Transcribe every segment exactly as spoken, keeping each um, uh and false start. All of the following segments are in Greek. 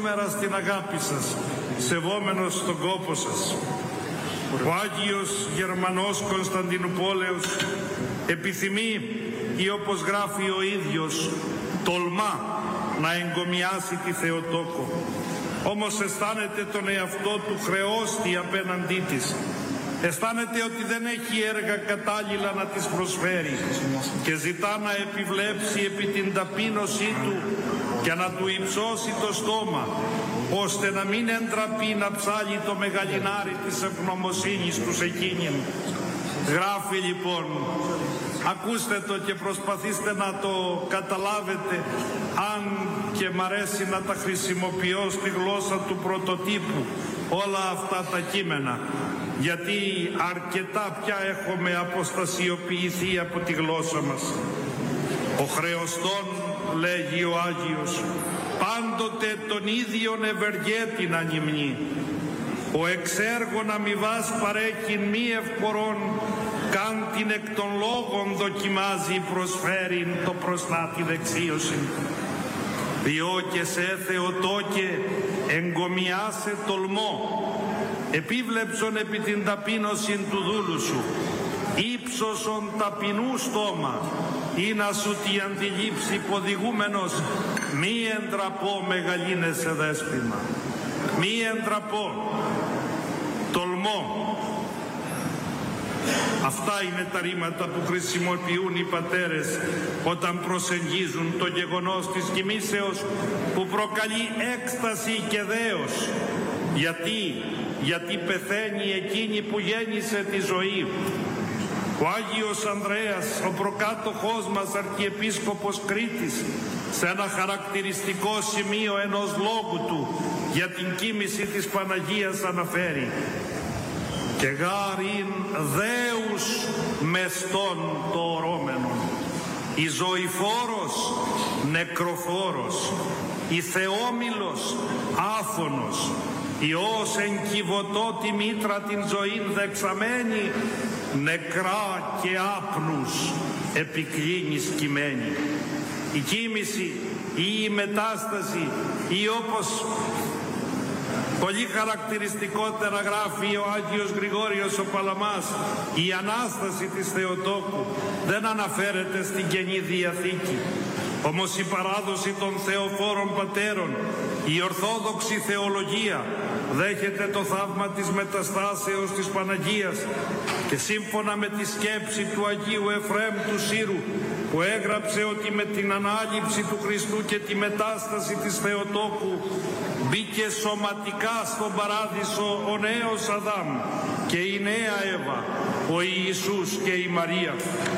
σήμερα στην αγάπη σας, σεβόμενος τον κόπο σας. Ο Άγιος Γερμανός Κωνσταντινουπόλεως επιθυμεί, ή όπως γράφει ο ίδιος, τολμά να εγκομιάσει τη Θεοτόκο. Όμως αισθάνεται τον εαυτό του χρεώστη απέναντί της. Αισθάνεται ότι δεν έχει έργα κατάλληλα να της προσφέρει και ζητά να επιβλέψει επί την ταπείνωσή του και να του υψώσει το στόμα, ώστε να μην εντραπεί να ψάλει το μεγαλινάρι της ευγνωμοσύνης του σε εκείνην. Γράφει λοιπόν, ακούστε το και προσπαθήστε να το καταλάβετε, αν και μ' αρέσει να τα χρησιμοποιώ στη γλώσσα του πρωτοτύπου όλα αυτά τα κείμενα, γιατί αρκετά πια έχουμε αποστασιοποιηθεί από τη γλώσσα μας. Ο χρεωστών, λέγει ο Άγιος, πάντοτε τον ίδιον ευεργέτην ανυμνεί. Ο εξέργων αμοιβάς παρέχειν μη ευπορών, καν την εκ των λόγων δοκιμάζει προσφέρειν το προστά τη δεξίωση. Διό και σε Θεοτόκε εγκομιάσε τολμό, επίβλεψον επί την ταπείνωση του δούλου σου, ύψωσον ταπεινού στόμα, ή να σου τη αντιλήψει ποδηγούμενος, μη εντραπώ μεγαλύνεσαι δέσποινα. Μη εντραπώ, τολμό. Αυτά είναι τα ρήματα που χρησιμοποιούν οι πατέρες όταν προσεγγίζουν το γεγονός της κοιμήσεως που προκαλεί έκσταση και δέος. Γιατί, γιατί πεθαίνει εκείνη που γέννησε τη ζωή. Ο Άγιος Ανδρέας, ο προκάτοχός μας Αρχιεπίσκοπος Κρήτης, σε ένα χαρακτηριστικό σημείο ενός λόγου του για την κοίμηση της Παναγίας αναφέρει: «Και γάριν δέους μεστών το ορώμενον, η ζωηφόρος νεκροφόρος, η θεόμηλος άφωνος, Υιός εγκυβωτό τη μήτρα την ζωήν δεξαμένη, νεκρά και άπνους επικλίνει σκυμμένη». Η κοίμηση ή η μετάσταση ή όπως πολύ χαρακτηριστικότερα γράφει ο Άγιος Γρηγόριος ο Παλαμάς, η Ανάσταση της Θεοτόκου δεν αναφέρεται στην Καινή Διαθήκη. Όμως η παράδοση των θεοφόρων πατέρων, η Ορθόδοξη θεολογία δέχεται το θαύμα της μεταστάσεως της Παναγίας και σύμφωνα με τη σκέψη του Αγίου Εφραίμ του Σύρου, που έγραψε ότι με την ανάληψη του Χριστού και τη μετάσταση της Θεοτόκου μπήκε σωματικά στον παράδεισο ο νέος Αδάμ και η νέα Εύα, ο Ιησούς και η Μαρία.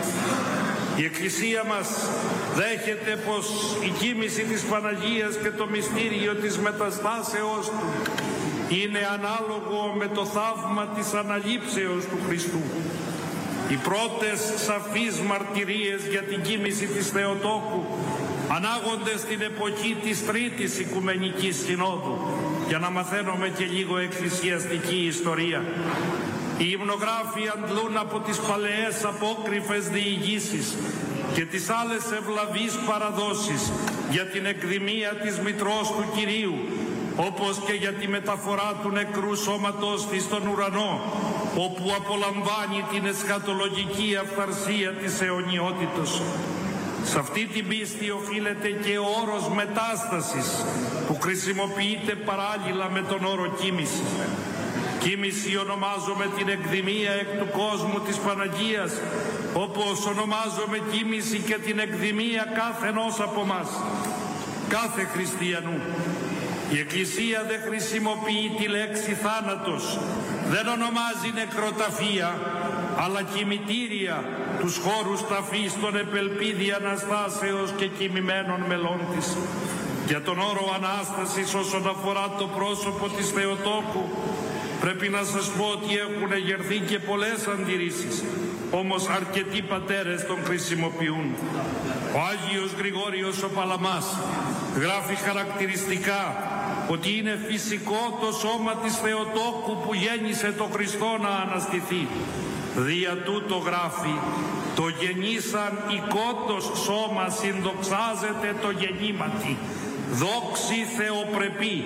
Η Εκκλησία μας δέχεται πως η κοίμηση της Παναγίας και το μυστήριο της μεταστάσεως του είναι ανάλογο με το θαύμα της αναλήψεως του Χριστού. Οι πρώτες σαφείς μαρτυρίες για την κοίμηση της Θεοτόκου ανάγονται στην εποχή της Τρίτης Οικουμενικής Συνόδου, για να μαθαίνουμε και λίγο εκκλησιαστική ιστορία. Οι υμνογράφοι αντλούν από τις παλαιές απόκριφες διηγήσεις και τις άλλες ευλαβείς παραδόσεις για την εκδημία της μητρός του Κυρίου, όπως και για τη μεταφορά του νεκρού σώματος της στον ουρανό, όπου απολαμβάνει την εσχατολογική αυθαρσία της αιωνιότητος. Σε αυτή την πίστη οφείλεται και ο όρος μετάστασης, που χρησιμοποιείται παράλληλα με τον όρο κοίμηση. Κοίμηση ονομάζομαι την εκδημία εκ του κόσμου της Παναγίας, όπως ονομάζομαι κοίμηση και την εκδημία κάθε ενός από μας, κάθε χριστιανού. Η Εκκλησία δεν χρησιμοποιεί τη λέξη θάνατος, δεν ονομάζει νεκροταφεία, αλλά κημητήρια, τους χώρους ταφής των επελπίδη Αναστάσεως και κοιμημένων μελών της. Για τον όρο Ανάστασης όσον αφορά το πρόσωπο της Θεοτόκου, πρέπει να σας πω ότι έχουν εγερθεί και πολλές αντιρρήσεις, όμως αρκετοί πατέρες τον χρησιμοποιούν. Ο Άγιος Γρηγόριος ο Παλαμάς γράφει χαρακτηριστικά ότι είναι φυσικό το σώμα της Θεοτόκου που γέννησε το Χριστό να αναστηθεί. Δια τούτο γράφει, το γεννήσαν οικότος σώμα συνδοξάζεται το γεννήματι, δόξη θεοπρεπή.